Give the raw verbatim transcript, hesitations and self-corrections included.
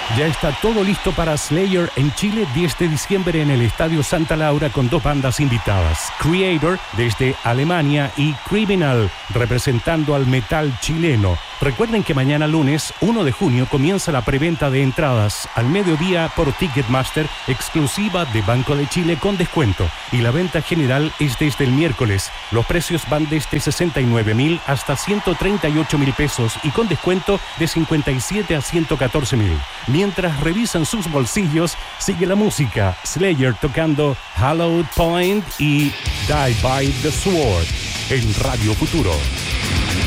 Ya está todo listo para Slayer en Chile diez de diciembre en el Estadio Santa Laura con dos bandas invitadas. Creator desde Alemania y Criminal representando al metal chileno. Recuerden que mañana lunes uno de junio comienza la preventa de entradas al mediodía por Ticketmaster, exclusiva de Banco de Chile con descuento. Y la venta general es desde el miércoles. Los precios van desde sesenta y nueve mil hasta ciento treinta y ocho mil pesos y con descuento de cincuenta y siete a ciento catorce mil. Mientras revisan sus bolsillos, sigue la música. Slayer tocando Hallowed Point y Die by the Sword en Radio Futuro.